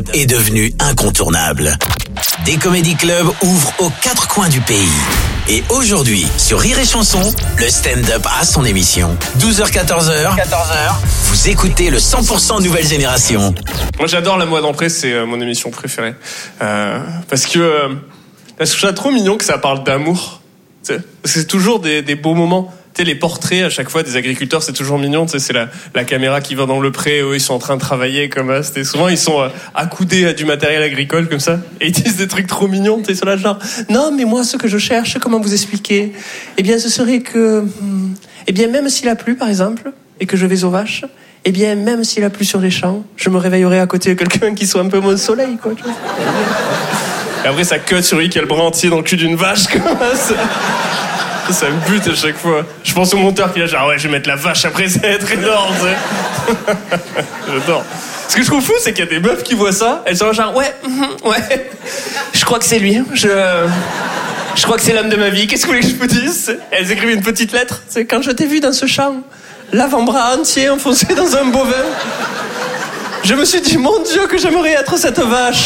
est devenu incontournable. Des comédie clubs ouvrent aux 4 coins du pays. Et aujourd'hui, sur Rire et Chanson, le stand-up a son émission. 12h-14h, vous écoutez le 100% nouvelle génération. Moi j'adore La Mode d'entrée, c'est mon émission préférée. Parce que je trouve ça trop mignon que ça parle d'amour. Parce que c'est toujours des beaux moments. Tu sais, les portraits à chaque fois des agriculteurs, c'est toujours mignon. Tu sais, c'est la caméra qui va dans le pré, eux ils sont en train de travailler comme ça. Souvent ils sont accoudés à du matériel agricole comme ça, et ils disent des trucs trop mignons. Tu sais, sur la genre, non mais moi ce que je cherche, comment vous expliquer ? Eh bien ce serait que, eh bien même s'il a plu par exemple, et que je vais aux vaches, eh bien même s'il a plu sur les champs, je me réveillerai à côté de quelqu'un qui soit un peu mon soleil, quoi. Tu vois. Et après ça cut sur lui qui a le bras entier dans le cul d'une vache comme ça. Ça me bute à chaque fois. Je pense au monteur qui est là genre, ouais, je vais mettre la vache après, ça va être énorme, tu sais. J'adore. Ce que je trouve fou, c'est qu'il y a des meufs qui voient ça, elles sont genre, ouais, je crois que c'est lui, je crois que c'est l'homme de ma vie, qu'est-ce que vous voulez que je vous dise ? Elles écrivent une petite lettre, c'est quand je t'ai vu dans ce champ, l'avant-bras entier enfoncé dans un bovin, je me suis dit, mon Dieu, que j'aimerais être cette vache.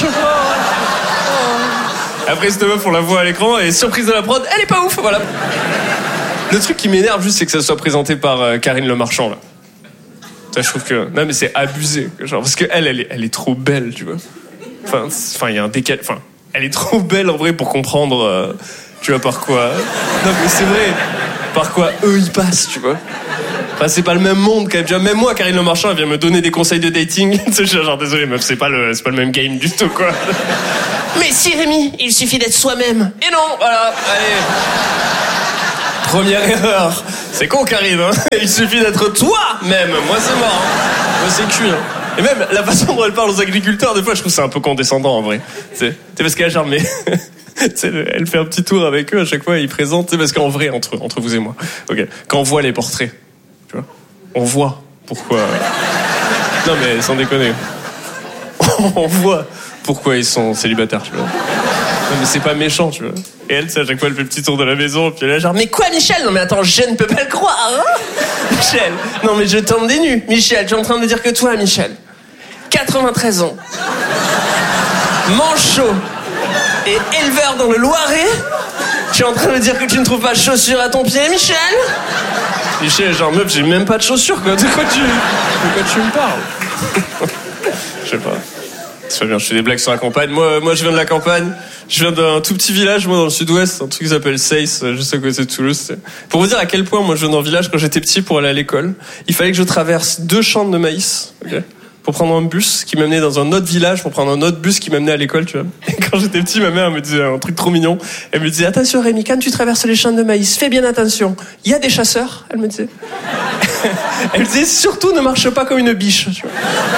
Après, cette meuf, on la voit à l'écran, et surprise de la prod, elle est pas ouf, voilà. Le truc qui m'énerve juste, c'est que ça soit présenté par Karine Le Marchand, là. Ça, je trouve que... Non, mais c'est abusé. Genre, parce qu'elle est trop belle, tu vois. Enfin, il y a un décalage... Enfin, elle est trop belle, en vrai, pour comprendre, tu vois, par quoi... Non, mais c'est vrai, par quoi eux, ils passent, tu vois. Enfin, c'est pas le même monde, quand même. Tu vois, même moi, Karine Le Marchand, elle vient me donner des conseils de dating. Tu sais, genre, désolé, meuf, c'est pas le même game du tout, quoi. Mais si, Rémi, il suffit d'être soi-même. Et non, voilà, allez. Première erreur. C'est con, Karine, hein. Il suffit d'être toi-même. Moi, c'est mort. Hein. Moi, c'est cuit. Hein. Et même, la façon dont elle parle aux agriculteurs, des fois, je trouve c'est un peu condescendant, en vrai. C'est parce qu'elle a genre, mais... elle fait un petit tour avec eux à chaque fois, ils présentent. C'est parce qu'en vrai, entre vous et moi, ok, quand on voit les portraits, tu vois, on voit pourquoi... Non, mais sans déconner. On voit pourquoi ils sont célibataires, tu vois. Non, mais c'est pas méchant, tu vois. Et elle, à chaque fois, elle fait le petit tour de la maison, puis elle est genre, mais quoi, Michel ? Non, mais attends, je ne peux pas le croire, hein ? Michel, non, mais je tombe des nues. Michel, tu es en train de me dire que toi, Michel, 93 ans, manchot et éleveur dans le Loiret, tu es en train de me dire que tu ne trouves pas de chaussures à ton pied, Michel ? Michel, genre, meuf, j'ai même pas de chaussures, quoi. De quoi tu me parles ? Je sais pas. C'est bien, je fais des blagues sur la campagne. Moi, je viens de la campagne. Je viens d'un tout petit village, moi, dans le sud-ouest, un truc qui s'appelle Seyss, juste à côté de Toulouse. Pour vous dire à quel point, moi, je viens d'un village, quand j'étais petit, pour aller à l'école, il fallait que je traverse 2 champs de maïs, ok, pour prendre un bus qui m'amenait dans un autre village, pour prendre un autre bus qui m'amenait à l'école, tu vois. Et quand j'étais petit, ma mère me disait un truc trop mignon. Elle me disait, attention, Rémi, quand tu traverses les champs de maïs, fais bien attention. Il y a des chasseurs, elle me disait. Elle me disait, surtout, ne marche pas comme une biche, tu vois.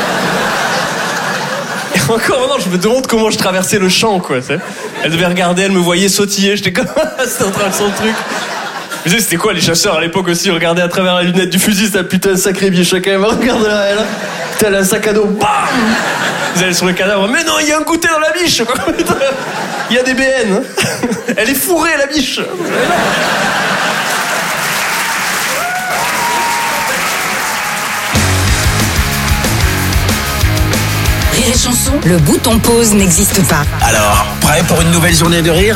Encore maintenant, je me demande comment je traversais le champ, quoi. T'sais. Elle devait regarder, elle me voyait sautiller, j'étais comme c'était en train de son truc. Je me disais, c'était quoi les chasseurs à l'époque aussi, regarder à travers la lunette du fusil, c'est un putain de sacré biche quand même. Regarde là, elle. Putain, elle a un sac à dos, bam. Vous allez sur le cadavre, mais non, il y a un goûter dans la biche, quoi. Il y a des BN. Elle est fourrée, la biche. Rire et Chanson, le bouton pause n'existe pas. Alors, prêt pour une nouvelle journée de rire ?